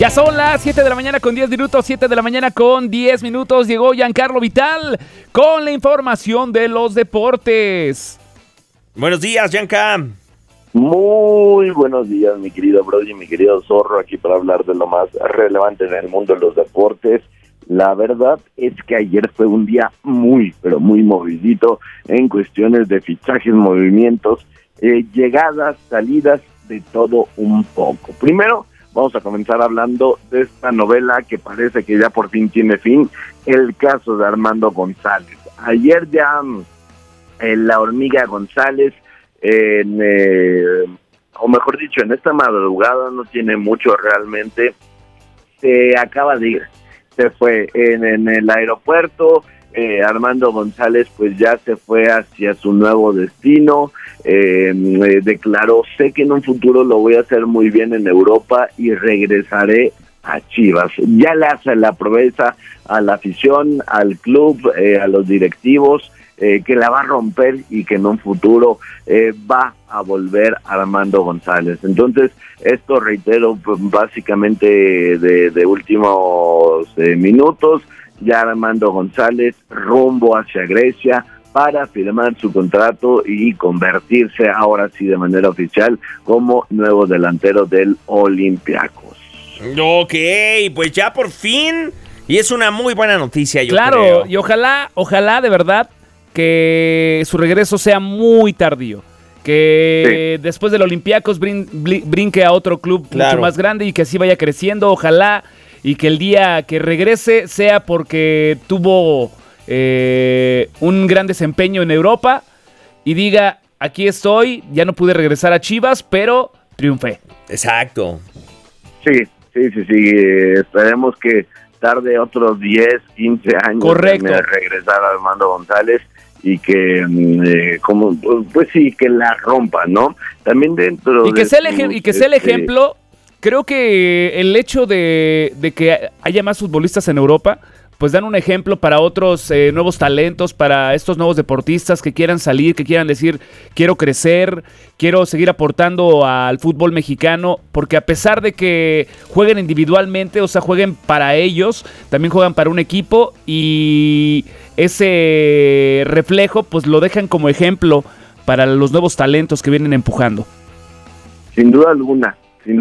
Ya son las 7 de la mañana con 10 minutos, 7 de la mañana con 10 minutos. Llegó Giancarlo Vital con la información de los deportes. Buenos días, Gianca. Muy buenos días, mi querido Brody, mi querido Zorro, aquí para hablar de lo más relevante en el mundo de los deportes. La verdad es que ayer fue un día muy, pero muy movidito en cuestiones de fichajes, movimientos, llegadas, salidas, de todo un poco. Primero, vamos a comenzar hablando de esta novela que parece que ya por fin tiene fin, el caso de Armando González. Ayer ya la hormiga González, o mejor dicho, en esta madrugada, no tiene mucho realmente, se acaba de ir, se fue en el aeropuerto. Armando González pues ya se fue hacia su nuevo destino, declaró: sé que en un futuro lo voy a hacer muy bien en Europa y regresaré a Chivas. Ya le hace la promesa a la afición, al club, a los directivos, que la va a romper y que en un futuro va a volver Armando González. Entonces, esto, reitero, básicamente de últimos minutos, ya Armando González rumbo hacia Grecia para firmar su contrato y convertirse ahora sí de manera oficial como nuevo delantero del Olympiacos. Ok, pues ya por fin, y es una muy buena noticia, yo Claro, creo. y ojalá de verdad que su regreso sea muy tardío. Que después del Olympiacos brinque a otro club mucho más grande y que así vaya creciendo. Ojalá y que el día que regrese sea porque tuvo un gran desempeño en Europa y diga: aquí estoy, ya no pude regresar a Chivas, pero triunfé. Exacto. Sí. Esperemos que tarde otros 10, 15 años. Correcto. En regresar a Armando González y que pues sí, que la rompa, ¿no? También dentro y que sea el ejemplo. Creo que el hecho de que haya más futbolistas en Europa, pues dan un ejemplo para otros nuevos talentos, para estos nuevos deportistas que quieran salir, que quieran decir: quiero crecer, quiero seguir aportando al fútbol mexicano, porque a pesar de que jueguen individualmente, o sea, jueguen para ellos, también juegan para un equipo, y ese reflejo pues lo dejan como ejemplo para los nuevos talentos que vienen empujando. Sin duda alguna.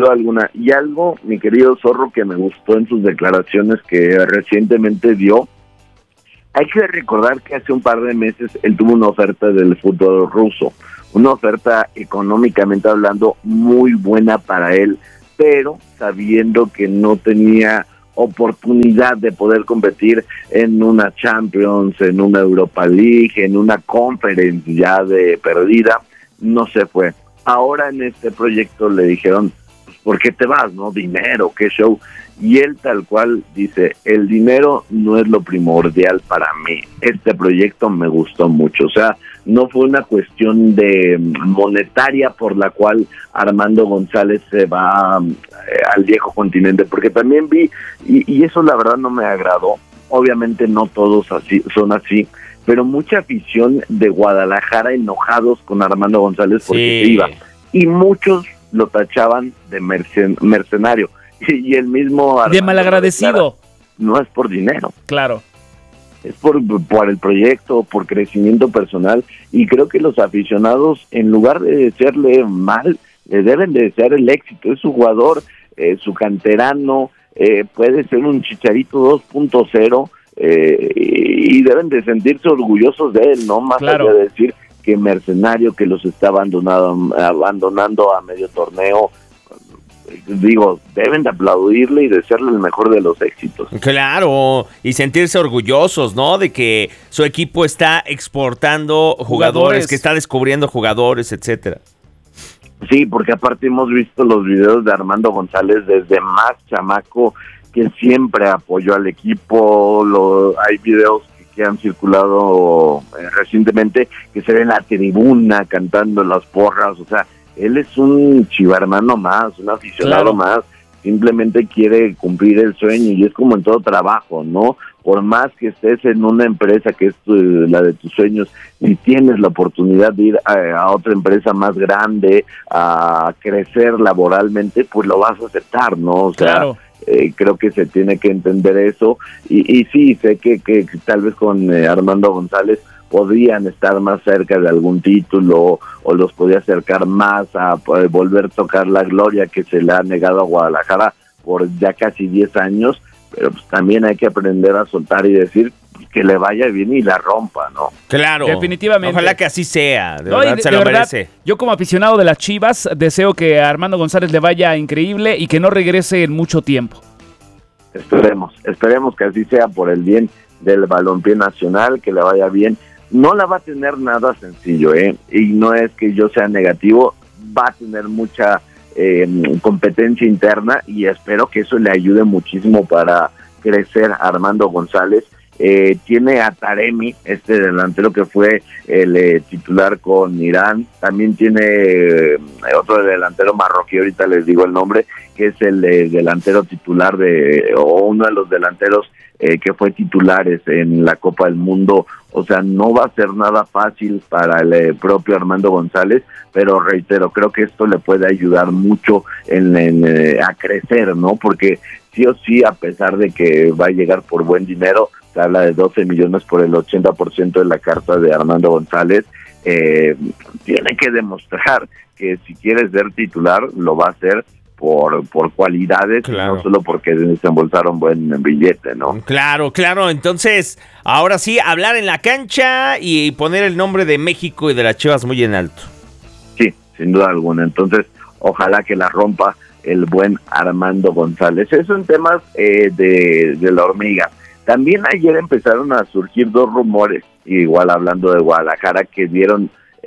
Y algo, mi querido Zorro, que me gustó en sus declaraciones que recientemente dio, hay que recordar que hace un par de meses él tuvo una oferta del fútbol ruso, una oferta económicamente hablando muy buena para él, pero sabiendo que no tenía oportunidad de poder competir en una Champions, en una Europa League, en una Conference ya de perdida, no se fue. Ahora en este proyecto le dijeron: ¿por qué te vas? ¿No? Dinero, qué show. Y él tal cual dice: el dinero no es lo primordial para mí. Este proyecto me gustó mucho. O sea, no fue una cuestión de monetaria por la cual Armando González se va al viejo continente, porque también vi, y eso la verdad no me agradó. Obviamente no todos son así, pero mucha afición de Guadalajara enojados con Armando González porque se iba. Y muchos lo tachaban de mercenario. Y el mismo Armando, de malagradecido. No es por dinero. Claro. Es por el proyecto, por crecimiento personal. Y creo que los aficionados, en lugar de desearle mal, le deben de desear el éxito. Es su jugador, su canterano, puede ser un Chicharito 2.0, y deben de sentirse orgullosos de él, ¿no? Más allá de decir que mercenario, que los está abandonando a medio torneo. Digo, deben de aplaudirle y desearle el mejor de los éxitos. Claro, y sentirse orgullosos, ¿no? De que su equipo está exportando jugadores, que está descubriendo jugadores, etcétera. Sí, porque aparte hemos visto los videos de Armando González desde más chamaco, que siempre apoyó al equipo. Hay videos que han circulado recientemente que se ve en la tribuna cantando las porras. O sea, él es un chivarmano más, un aficionado más, simplemente quiere cumplir el sueño, y es como en todo trabajo, ¿no? Por más que estés en una empresa que es la de tus sueños, si tienes la oportunidad de ir a otra empresa más grande, a crecer laboralmente, pues lo vas a aceptar, ¿no? O sea, creo que se tiene que entender eso, y sí, sé que tal vez con Armando González podrían estar más cerca de algún título o los podría acercar más a volver a tocar la gloria que se le ha negado a Guadalajara por ya casi 10 años, pero pues también hay que aprender a soltar y decir que le vaya bien y la rompa, ¿no? Claro. Definitivamente. Ojalá que así sea, de No, verdad se de lo verdad, merece. yo como aficionado de las Chivas deseo que a Armando González le vaya increíble y que no regrese en mucho tiempo. Esperemos que así sea por el bien del balompié nacional, que le vaya bien. No la va a tener nada sencillo, y no es que yo sea negativo, va a tener mucha competencia interna y espero que eso le ayude muchísimo para crecer a Armando González. Tiene a Taremi, este delantero que fue el titular con Irán, también tiene otro delantero marroquí, ahorita les digo el nombre, que es el delantero titular o uno de los delanteros que fue titulares en la Copa del Mundo. O sea, no va a ser nada fácil para el propio Armando González, pero reitero, creo que esto le puede ayudar mucho a crecer, ¿no? Porque sí o sí, a pesar de que va a llegar por buen dinero, se habla de 12 millones por el 80% de la carta de Armando González, tiene que demostrar que si quiere ser titular, lo va a hacer por cualidades, claro, no solo porque desembolsaron buen billete, ¿no? Claro, entonces, ahora sí, hablar en la cancha y poner el nombre de México y de las Chivas muy en alto. Sí, sin duda alguna, entonces, ojalá que la rompa el buen Armando González. Eso en temas de la hormiga. También ayer empezaron a surgir dos rumores, igual hablando de Guadalajara, que dieron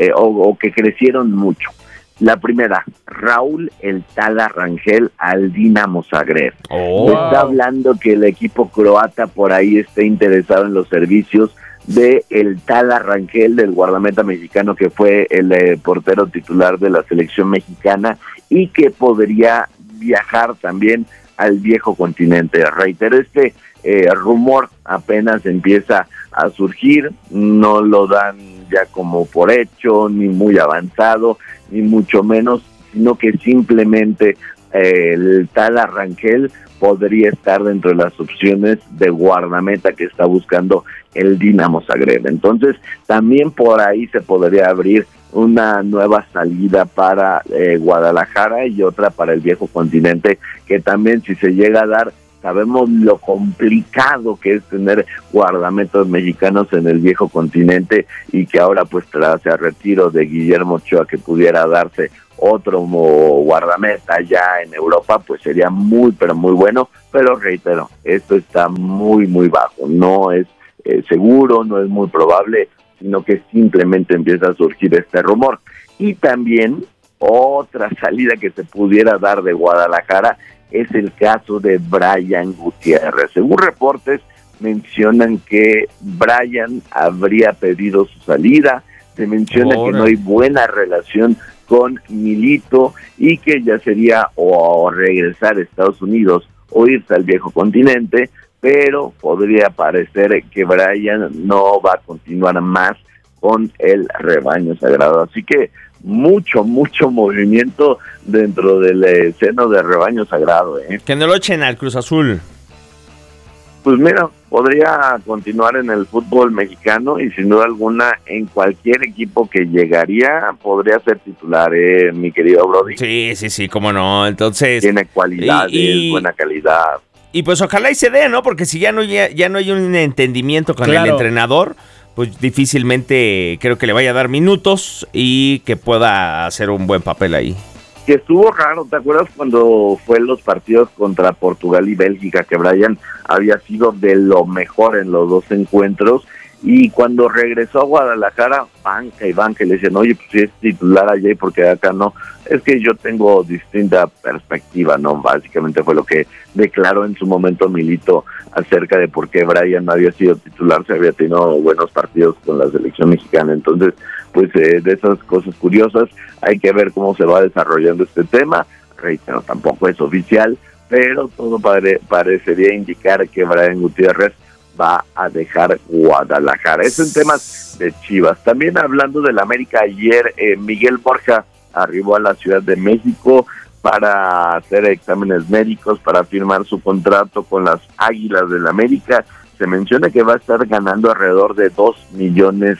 o que crecieron mucho. La primera, Raúl el Tala Rangel al Dinamo Zagreb. Está hablando que el equipo croata por ahí está interesado en los servicios de el Tala Rangel, del guardameta mexicano que fue el portero titular de la selección mexicana y que podría viajar también al viejo continente. Reitero, este rumor apenas empieza a surgir, no lo dan ya como por hecho, ni muy avanzado, ni mucho menos, sino que simplemente el Tala Rangel podría estar dentro de las opciones de guardameta que está buscando el Dinamo Zagreb. Entonces, también por ahí se podría abrir una nueva salida para Guadalajara y otra para el viejo continente, que también, si se llega a dar, sabemos lo complicado que es tener guardametas mexicanos en el viejo continente y que ahora pues tras el retiro de Guillermo Ochoa que pudiera darse otro guardameta ya en Europa, pues sería muy pero muy bueno, pero reitero, esto está muy muy bajo, no es seguro, no es muy probable, sino que simplemente empieza a surgir este rumor. Y también otra salida que se pudiera dar de Guadalajara es el caso de Brian Gutiérrez. Según reportes, mencionan que Brian habría pedido su salida, se menciona que no hay buena relación con Milito y que ya sería o regresar a Estados Unidos o irse al viejo continente, pero podría parecer que Brian no va a continuar más con el rebaño sagrado. Así que mucho movimiento dentro del seno del rebaño sagrado. Que no lo echen al Cruz Azul. Pues mira, podría continuar en el fútbol mexicano y sin duda alguna en cualquier equipo que llegaría podría ser titular, mi querido Brody. Sí, cómo no. Entonces tiene cualidades, buena calidad. Y pues ojalá y se dé, ¿no? Porque si ya no hay un entendimiento con el entrenador, pues difícilmente creo que le vaya a dar minutos y que pueda hacer un buen papel ahí. Que estuvo raro, ¿te acuerdas cuando fue los partidos contra Portugal y Bélgica, que Brian había sido de lo mejor en los dos encuentros, y cuando regresó a Guadalajara, banca, y le decían, oye, pues si es titular allá y porque acá no? Es que yo tengo distinta perspectiva, ¿no? Básicamente fue lo que declaró en su momento Milito acerca de por qué Brian no había sido titular, se había tenido buenos partidos con la selección mexicana. Entonces, pues de esas cosas curiosas, hay que ver cómo se va desarrollando este tema. Reitero, tampoco es oficial, pero todo parecería indicar que Brian Gutiérrez va a dejar Guadalajara. Eso en temas de Chivas. También hablando del América, ayer Miguel Borja arribó a la Ciudad de México para hacer exámenes médicos, para firmar su contrato con las Águilas del América. Se menciona que va a estar ganando alrededor de $2 millones,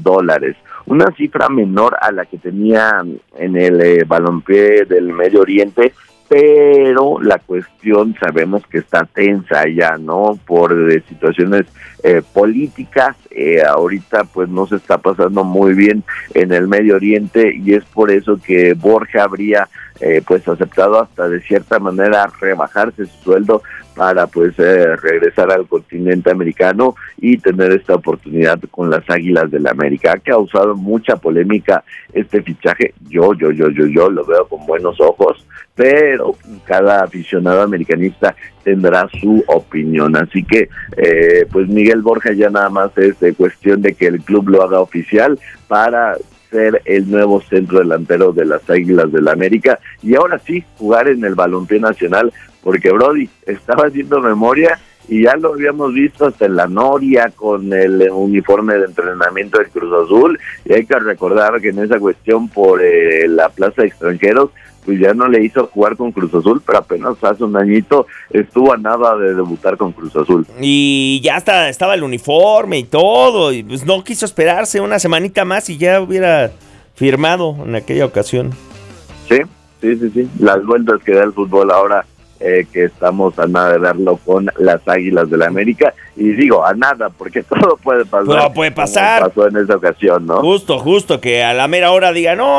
una cifra menor a la que tenía en el balompié del Medio Oriente, pero la cuestión sabemos que está tensa ya, ¿no? Por situaciones políticas, ahorita pues no se está pasando muy bien en el Medio Oriente y es por eso que Borja habría pues aceptado hasta de cierta manera rebajarse su sueldo para pues regresar al continente americano y tener esta oportunidad con las Águilas del América. Ha causado mucha polémica este fichaje, yo lo veo con buenos ojos, pero cada aficionado americanista tendrá su opinión, así que pues Miguel Borja ya nada más es cuestión de que el club lo haga oficial para ser el nuevo centro delantero de las Águilas del América y ahora sí jugar en el balompié nacional, porque Brody estaba haciendo memoria y ya lo habíamos visto hasta en la Noria con el uniforme de entrenamiento del Cruz Azul, y hay que recordar que en esa cuestión por la plaza de extranjeros pues ya no le hizo jugar con Cruz Azul, pero apenas hace un añito estuvo a nada de debutar con Cruz Azul. Y ya estaba el uniforme y todo, y pues no quiso esperarse una semanita más y ya hubiera firmado en aquella ocasión. Sí, las vueltas que da el fútbol ahora, que estamos a nada de verlo con las Águilas del América, y digo a nada porque todo puede pasar. Todo puede pasar. Como pasó en esa ocasión, ¿no? Justo que a la mera hora diga, no,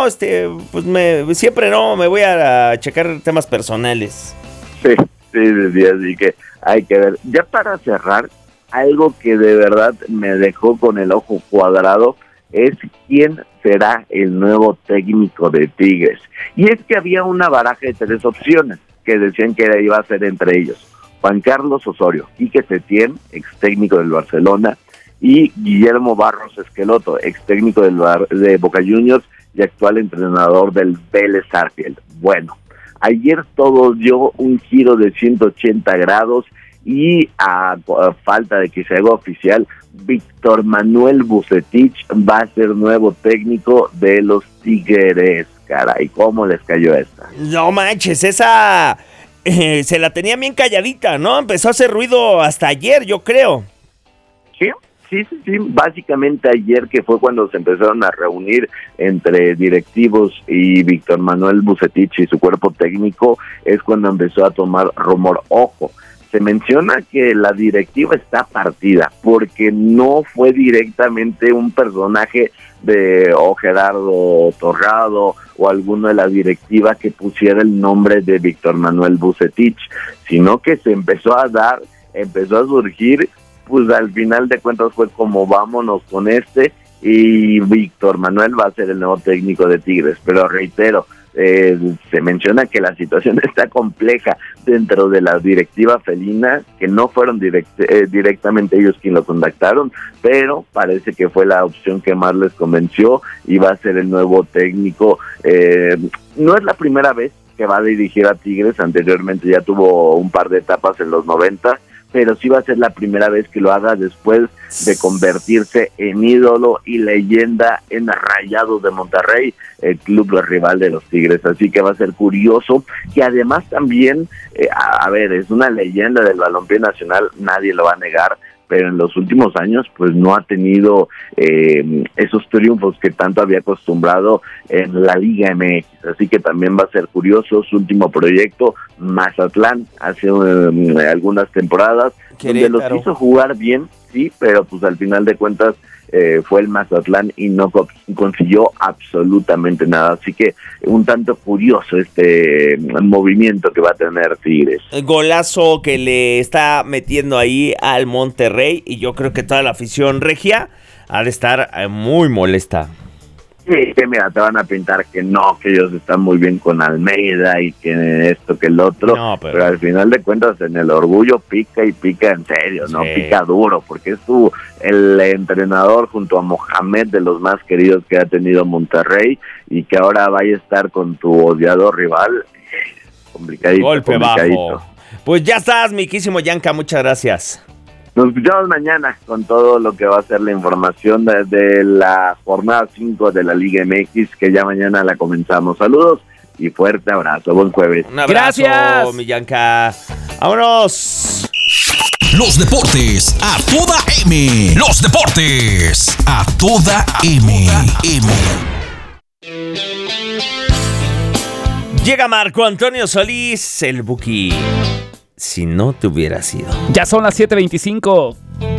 pues siempre no, me voy a checar temas personales. Sí, así que hay que ver. Ya para cerrar, algo que de verdad me dejó con el ojo cuadrado es quién será el nuevo técnico de Tigres. Y es que había una baraja de 3 opciones que decían que iba a ser entre ellos: Juan Carlos Osorio, Quique Setién, ex técnico del Barcelona, y Guillermo Barros Esqueloto, ex técnico de Boca Juniors y actual entrenador del Vélez Sarsfield. Bueno, ayer todo dio un giro de 180 grados y a falta de que se haga oficial, Víctor Manuel Vucetich va a ser nuevo técnico de los Tigres. Caray, ¿cómo les cayó esta? No manches, esa se la tenía bien calladita, ¿no? Empezó a hacer ruido hasta ayer, yo creo. Sí, básicamente ayer, que fue cuando se empezaron a reunir entre directivos y Víctor Manuel Vucetich y su cuerpo técnico, es cuando empezó a tomar rumor. Ojo, se menciona que la directiva está partida porque no fue directamente un personaje de Gerardo Torrado o alguno de la directiva que pusiera el nombre de Víctor Manuel Vucetich, sino que se empezó a surgir, pues al final de cuentas fue como vámonos con y Víctor Manuel va a ser el nuevo técnico de Tigres, pero reitero, se menciona que la situación está compleja dentro de la directiva felina, que no fueron directamente ellos quienes lo contactaron, pero parece que fue la opción que más les convenció y va a ser el nuevo técnico. No es la primera vez que va a dirigir a Tigres, anteriormente ya tuvo un par de etapas en los 90, pero sí va a ser la primera vez que lo haga después de convertirse en ídolo y leyenda en Rayados de Monterrey, el club rival de los Tigres. Así que va a ser curioso, que además también, es una leyenda del balompié nacional, nadie lo va a negar, pero en los últimos años pues no ha tenido esos triunfos que tanto había acostumbrado en la Liga MX, así que también va a ser curioso su último proyecto, Mazatlán, hace algunas temporadas, donde los hizo jugar bien, sí, pero pues al final de cuentas fue el Mazatlán y no consiguió absolutamente nada, así que un tanto curioso este movimiento que va a tener Tigres. El golazo que le está metiendo ahí al Monterrey, y yo creo que toda la afición regia ha de estar muy molesta. Sí, que mira, te van a pintar que no, que ellos están muy bien con Almeida y que esto, que el otro, no, pero al final de cuentas en el orgullo pica y pica en serio, ¿no? Sí. Pica duro, porque es el entrenador junto a Mohamed de los más queridos que ha tenido Monterrey, y que ahora vaya a estar con tu odiado rival, complicadito. Golpe bajo. Pues ya estás, miquísimo Yanka, muchas gracias. Nos escuchamos mañana con todo lo que va a ser la información de la jornada 5 de la Liga MX, que ya mañana la comenzamos. Saludos y fuerte abrazo. Buen jueves. Un abrazo, Gracias. mi Yanka. ¡Vámonos! Los deportes a toda M. Los deportes a toda M. Llega Marco Antonio Solís, el Buki. Si no te hubiera sido. Ya son las 7:25.